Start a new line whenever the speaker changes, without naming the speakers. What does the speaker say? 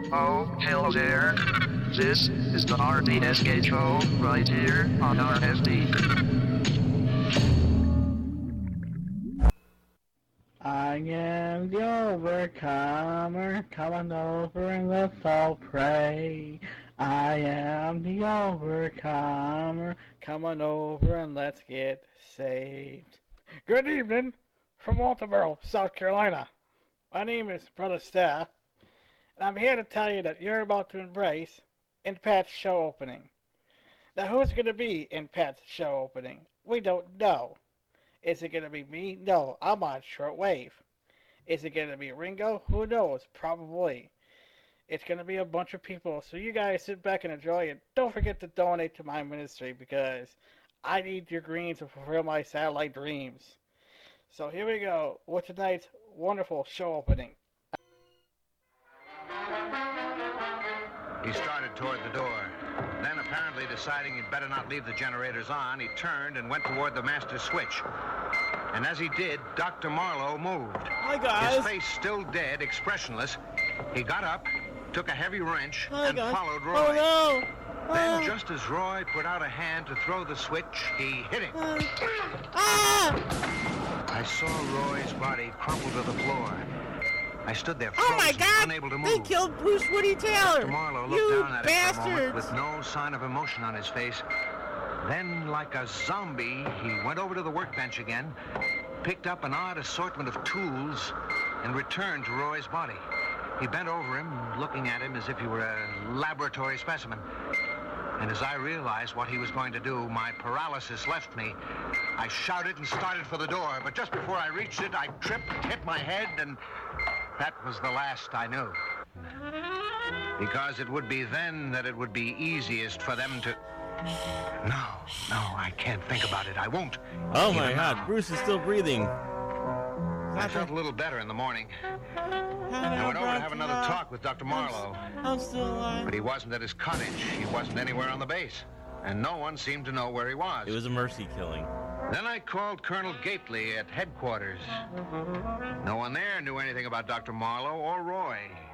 Oh, hello there. This is the RDSK show right here on RSD.
I am the overcomer, coming over and let's all pray. I am the overcomer, coming over and let's get saved. Good evening from Walterboro, South Carolina. My name is Brother Staff, and I'm here to tell you that you're about to embrace in Pat's show opening. Now, who's going to be in Pat's show opening? We don't know. Is it going to be me? No, I'm on shortwave. Is it going to be Ringo? Who knows? Probably. It's going to be a bunch of people, so you guys sit back and enjoy it. Don't forget to donate to my ministry because I need your greens to fulfill my satellite dreams. So here we go with tonight's wonderful show opening.
He started toward the door. Then, apparently deciding he'd better not leave the generators on, he turned and went toward the master switch. And as he did, Dr. Marlowe moved.
Hi, guys.
His face still dead, expressionless. He got up, took a heavy wrench,
Hi,
and
guys.
followed Roy.
Oh, no.
Then, just as Roy put out a hand to throw the switch, he hit him. I saw Roy's body crumple to the floor. I stood there frozen,
Oh, my God.
unable to move.
They killed Bruce Woody Taylor.
Dr. Marlowe looked
You
down at him for a moment
bastards.
with no sign of emotion on his face. Then, like a zombie, he went over to the workbench again, picked up an odd assortment of tools, and returned to Roy's body. He bent over him, looking at him as if he were a laboratory specimen. And as I realized what he was going to do, my paralysis left me. I shouted and started for the door, but just before I reached it, I tripped, hit my head, and that was the last I knew. Because it would be then that it would be easiest for them to... No, I can't think about it. I won't.
Oh, my
Even
God.
now.
Bruce is still breathing.
I felt a little better in the morning. I went over to have another talk with Dr. Marlowe.
I'm still alive.
But he wasn't at his cottage. He wasn't anywhere on the base. And no one seemed to know where he was.
It was a mercy killing.
Then I called Colonel Gately at headquarters. No one there knew anything about Dr. Marlowe or Roy.